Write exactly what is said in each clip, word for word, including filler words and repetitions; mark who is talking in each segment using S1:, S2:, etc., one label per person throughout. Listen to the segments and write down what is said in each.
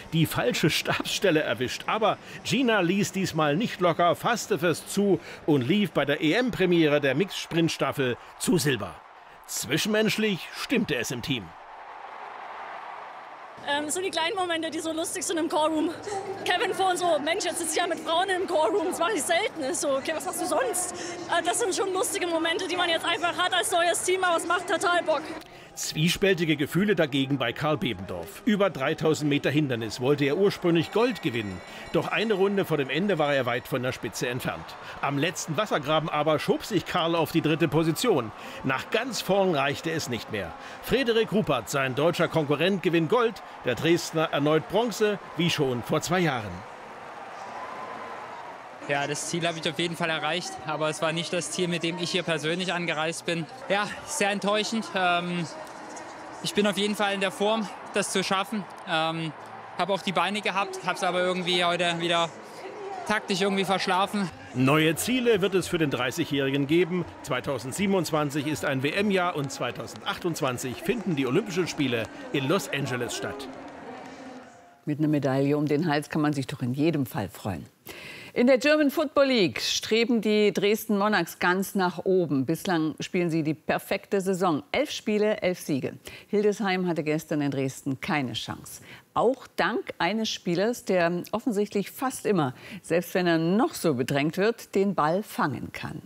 S1: die falsche Stabsstelle erwischt. Aber Gina ließ diesmal nicht locker, fasste fest zu und lief bei der E M-Premiere der Mixed-Sprint-Staffel zu Silber. Zwischenmenschlich stimmte es im Team.
S2: Ähm, so die kleinen Momente, die so lustig sind im Callroom. Kevin vorhin so, Mensch, jetzt sitze ich ja mit Frauen im Callroom, das mache ich selten. Ist so, okay, was machst du sonst? Äh, das sind schon lustige Momente, die man jetzt einfach hat als neues Team, aber es macht total Bock.
S1: Zwiespältige Gefühle dagegen bei Karl Bebendorf. Über dreitausend Meter Hindernis wollte er ursprünglich Gold gewinnen. Doch eine Runde vor dem Ende war er weit von der Spitze entfernt. Am letzten Wassergraben aber schob sich Karl auf die dritte Position. Nach ganz vorn reichte es nicht mehr. Frederik Ruppert, sein deutscher Konkurrent, gewinnt Gold. Der Dresdner erneut Bronze, wie schon vor zwei Jahren.
S3: Ja, das Ziel habe ich auf jeden Fall erreicht, aber es war nicht das Ziel, mit dem ich hier persönlich angereist bin. Ja, sehr enttäuschend. Ähm, ich bin auf jeden Fall in der Form, das zu schaffen. Ähm, habe auch die Beine gehabt, habe es aber irgendwie heute wieder taktisch irgendwie verschlafen.
S1: Neue Ziele wird es für den dreißigjährigen geben. zweitausendsiebenundzwanzig ist ein W M-Jahr und zweitausendachtundzwanzig finden die Olympischen Spiele in Los Angeles statt.
S4: Mit einer Medaille um den Hals kann man sich doch in jedem Fall freuen. In der German Football League streben die Dresden Monarchs ganz nach oben. Bislang spielen sie die perfekte Saison. Elf Spiele, elf Siege. Hildesheim hatte gestern in Dresden keine Chance. Auch dank eines Spielers, der offensichtlich fast immer, selbst wenn er noch so bedrängt wird, den Ball fangen kann.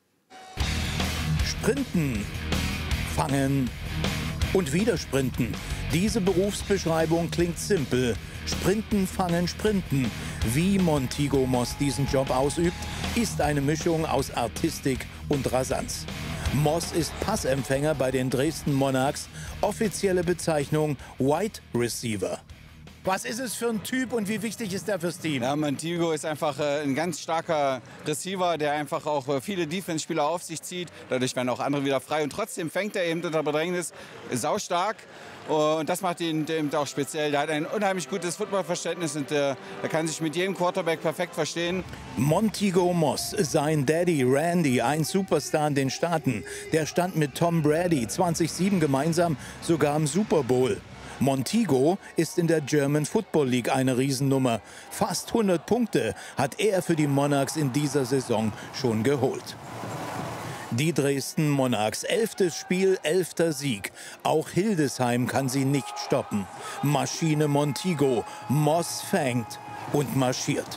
S5: Sprinten, fangen und wieder sprinten. Diese Berufsbeschreibung klingt simpel. Sprinten, fangen, sprinten. Wie Montigo Moss diesen Job ausübt, ist eine Mischung aus Artistik und Rasanz. Moss ist Passempfänger bei den Dresden Monarchs, offizielle Bezeichnung Wide Receiver. Was ist es für ein Typ und wie wichtig ist er fürs Team?
S6: Ja, Montigo ist einfach äh, ein ganz starker Receiver, der einfach auch äh, viele Defense-Spieler auf sich zieht. Dadurch werden auch andere wieder frei und trotzdem fängt er eben unter Bedrängnis saustark. Und das macht ihn eben auch speziell. Der hat ein unheimlich gutes Footballverständnis und äh, er kann sich mit jedem Quarterback perfekt verstehen.
S5: Montigo Moss, sein Daddy Randy, ein Superstar in den Staaten. Der stand mit Tom Brady zweitausendsieben gemeinsam sogar im Super Bowl. Montigo ist in der German Football League eine Riesennummer. Fast hundert Punkte hat er für die Monarchs in dieser Saison schon geholt. Die Dresden Monarchs, elftes Spiel, elfter Sieg. Auch Hildesheim kann sie nicht stoppen. Maschine Montigo, Moss fängt und marschiert.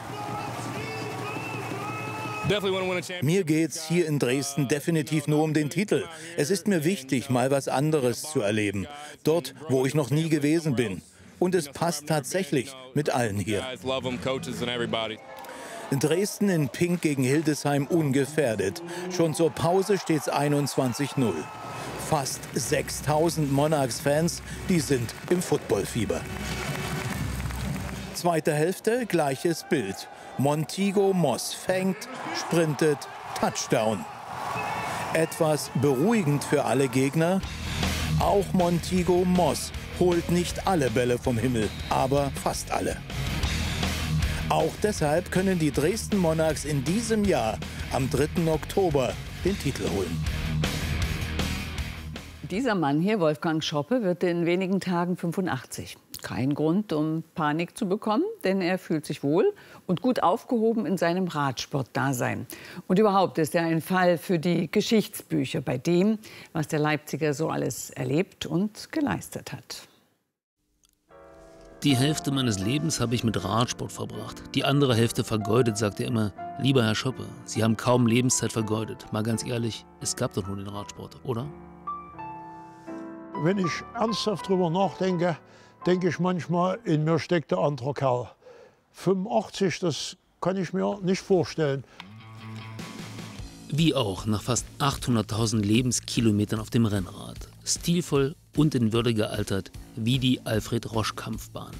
S5: Mir geht's hier in Dresden definitiv nur um den Titel. Es ist mir wichtig, mal was anderes zu erleben. Dort, wo ich noch nie gewesen bin. Und es passt tatsächlich mit allen hier. Dresden in Pink gegen Hildesheim ungefährdet. Schon zur Pause steht es einundzwanzig null. Fast sechstausend Monarchs-Fans, die sind im Footballfieber. Zweite Hälfte, gleiches Bild. Montigo Moss fängt, sprintet, Touchdown. Etwas beruhigend für alle Gegner. Auch Montigo Moss holt nicht alle Bälle vom Himmel, aber fast alle. Auch deshalb können die Dresden Monarchs in diesem Jahr am dritten Oktober den Titel holen.
S4: Dieser Mann hier, Wolfgang Schoppe, wird in wenigen Tagen fünfundachtzig. Kein Grund, um Panik zu bekommen, denn er fühlt sich wohl und gut aufgehoben in seinem Radsportdasein. Und überhaupt ist er ein Fall für die Geschichtsbücher bei dem, was der Leipziger so alles erlebt und geleistet hat.
S7: Die Hälfte meines Lebens habe ich mit Radsport verbracht. Die andere Hälfte vergeudet, sagt er immer. Lieber Herr Schoppe, Sie haben kaum Lebenszeit vergeudet. Mal ganz ehrlich, es gab doch nur den Radsport, oder?
S8: Wenn ich ernsthaft drüber nachdenke, denke ich manchmal, in mir steckt der andere Kerl. fünfundachtzig, das kann ich mir nicht vorstellen.
S7: Wie auch nach fast achthunderttausend Lebenskilometern auf dem Rennrad. Stilvoll und in Würde gealtert wie die Alfred-Rosch-Kampfbahn.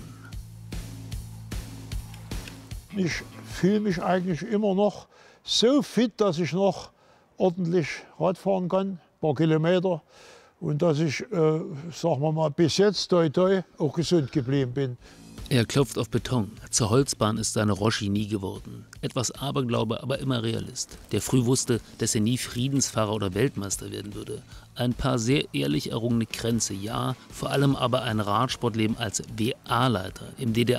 S8: Ich fühle mich eigentlich immer noch so fit, dass ich noch ordentlich Rad fahren kann, ein paar Kilometer. Und dass ich, äh, sagen wir mal, bis jetzt, toi toi, auch gesund geblieben bin.
S7: Er klopft auf Beton. Zur Holzbahn ist seine Roschi nie geworden. Etwas Aberglaube, aber immer Realist. Der früh wusste, dass er nie Friedensfahrer oder Weltmeister werden würde. Ein paar sehr ehrlich errungene Kränze, ja, vor allem aber ein Radsportleben als W A-Leiter im D D